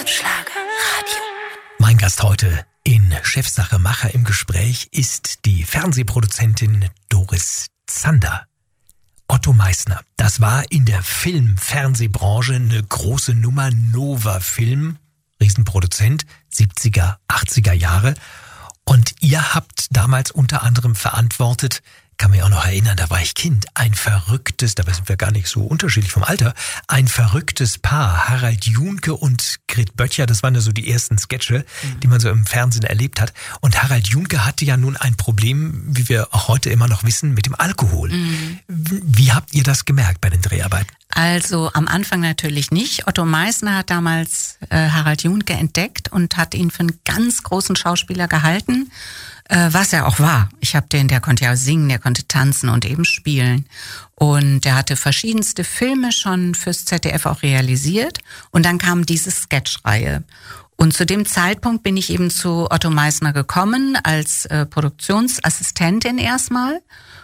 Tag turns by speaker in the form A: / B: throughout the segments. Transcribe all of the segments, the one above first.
A: Schlagerradio.
B: Mein Gast heute in Chefsache Macher im Gespräch ist die Fernsehproduzentin Doris Zander. Otto Meissner, das war in der Film-Fernsehbranche eine große Nummer. Nova Film, Riesenproduzent, 70er, 80er Jahre. Und ihr habt damals unter anderem verantwortet, kann mich auch noch erinnern, da war ich Kind, ein verrücktes, dabei sind wir gar nicht so unterschiedlich vom Alter, ein verrücktes Paar, Harald Junke und Grit Böttcher, das waren ja so die ersten Sketche, die man so im Fernsehen erlebt hat. Und Harald Junke hatte ja nun ein Problem, wie wir auch heute immer noch wissen, mit dem Alkohol. Wie habt ihr das gemerkt bei den Dreharbeiten?
A: Also am Anfang natürlich nicht. Otto Meissner hat damals Harald Junke entdeckt und hat ihn für einen ganz großen Schauspieler gehalten, was er auch war. Der konnte ja singen, der konnte tanzen und eben spielen. Und er hatte verschiedenste Filme schon fürs ZDF auch realisiert. Und dann kam diese Sketchreihe. Und zu dem Zeitpunkt bin ich eben zu Otto Meissner gekommen als Produktionsassistentin erstmal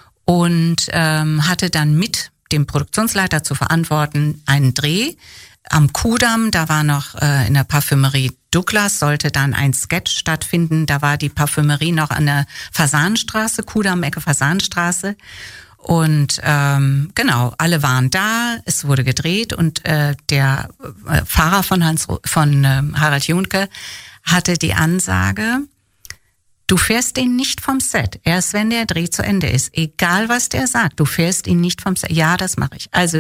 A: und hatte dann mit dem Produktionsleiter zu verantworten einen Dreh am Kudamm. Da war noch in der Parfümerie Douglas, sollte dann ein Sketch stattfinden. Da war die Parfümerie noch an der Fasanstraße, Kudamm, Ecke Fasanstraße. Und genau, alle waren da, es wurde gedreht und der Fahrer von Harald Junke hatte die Ansage: Du fährst ihn nicht vom Set, erst wenn der Dreh zu Ende ist. Egal, was der sagt, du fährst ihn nicht vom Set. Ja, das mache ich. Also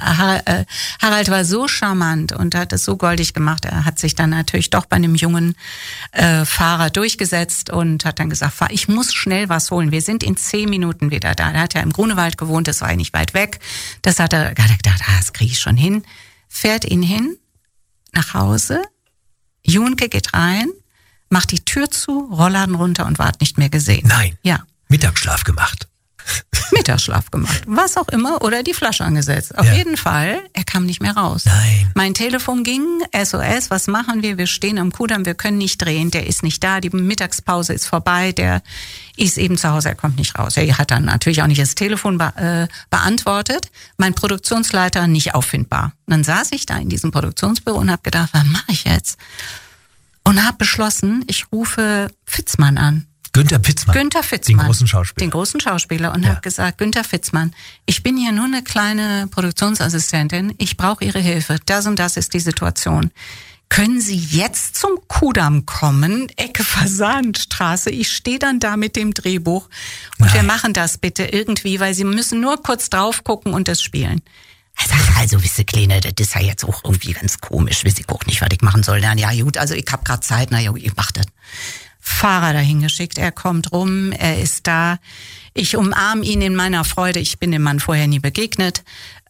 A: Harald war so charmant und hat es so goldig gemacht. Er hat sich dann natürlich doch bei einem jungen Fahrer durchgesetzt und hat dann gesagt, ich muss schnell was holen. Wir sind in 10 Minuten wieder da. Er hat ja im Grunewald gewohnt, das war ja nicht weit weg. Hat er gedacht, das kriege ich schon hin. Fährt ihn hin, nach Hause. Junke geht rein, macht die Tür zu, Rollladen runter und ward nicht mehr gesehen.
B: Nein.
A: Ja.
B: Mittagsschlaf gemacht.
A: Mittagsschlaf gemacht. Was auch immer. Oder die Flasche angesetzt. Auf jeden Fall, er kam nicht mehr raus.
B: Nein.
A: Mein Telefon ging, SOS, was machen wir? Wir stehen am Kudamm, wir können nicht drehen. Der ist nicht da, die Mittagspause ist vorbei. Der ist eben zu Hause, er kommt nicht raus. Er hat dann natürlich auch nicht das Telefon beantwortet. Mein Produktionsleiter nicht auffindbar. Und dann saß ich da in diesem Produktionsbüro und habe gedacht, was mache ich jetzt? Und habe beschlossen, ich rufe Fitzmann an.
B: Günther Fitzmann. Den großen Schauspieler.
A: Den großen Schauspieler. Und habe gesagt, Günther Fitzmann, ich bin hier nur eine kleine Produktionsassistentin. Ich brauche Ihre Hilfe. Das und das ist die Situation. Können Sie jetzt zum Kudamm kommen? Ecke Fasanstraße. Ich stehe dann da mit dem Drehbuch. Und wir machen das bitte irgendwie, weil Sie müssen nur kurz drauf gucken und das spielen. Er sagt, also, wisse Kleine, das ist ja jetzt auch irgendwie ganz komisch. Wisse ich auch nicht, was ich machen soll. Dann, ja gut, also ich hab grad Zeit, ich mach das. Fahrer dahin geschickt, er kommt rum, er ist da. Ich umarme ihn in meiner Freude, ich bin dem Mann vorher nie begegnet.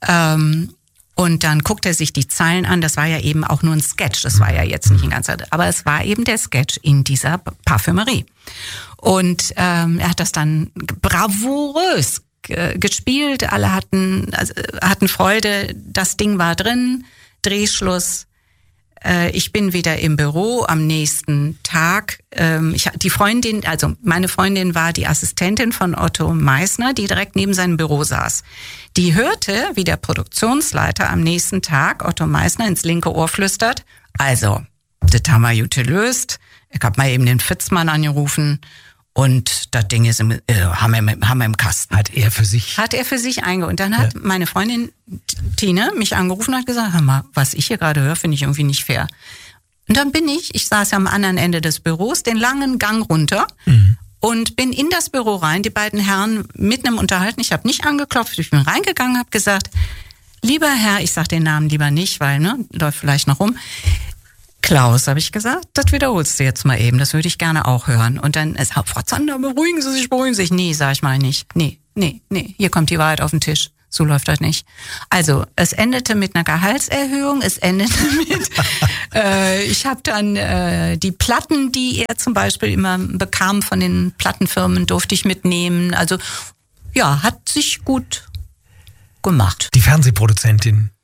A: Und dann guckt er sich die Zeilen an, das war ja eben auch nur ein Sketch, das war ja jetzt nicht ein ganzer, aber es war eben der Sketch in dieser Parfümerie. Und er hat das dann bravourös gespielt, alle hatten Freude, das Ding war drin, Drehschluss. Ich bin wieder im Büro am nächsten Tag. Meine Freundin war die Assistentin von Otto Meissner, die direkt neben seinem Büro saß. Die hörte, wie der Produktionsleiter am nächsten Tag Otto Meissner ins linke Ohr flüstert: Also, das haben wir gut gelöst. Ich hab mal eben den Fitzmann angerufen. Und das Ding ist haben wir im Kasten.
B: Hat er für sich
A: eingeholt. Und dann hat meine Freundin Tine mich angerufen und hat gesagt, hör mal, was ich hier gerade höre, finde ich irgendwie nicht fair. Und dann ich saß ja am anderen Ende des Büros, den langen Gang runter und bin in das Büro rein, die beiden Herren mitten im Unterhalten. Ich habe nicht angeklopft, ich bin reingegangen, habe gesagt, lieber Herr, ich sag den Namen lieber nicht, weil läuft vielleicht noch rum. Klaus, habe ich gesagt, das wiederholst du jetzt mal eben, das würde ich gerne auch hören. Und dann sagt Frau Zander, beruhigen Sie sich. Nee, sag ich mal nicht. Nee, hier kommt die Wahrheit auf den Tisch. So läuft das nicht. Also, es endete mit einer Gehaltserhöhung, es endete mit, ich habe dann die Platten, die er zum Beispiel immer bekam von den Plattenfirmen, durfte ich mitnehmen. Also, ja, hat sich gut gemacht.
B: Die Fernsehproduzentin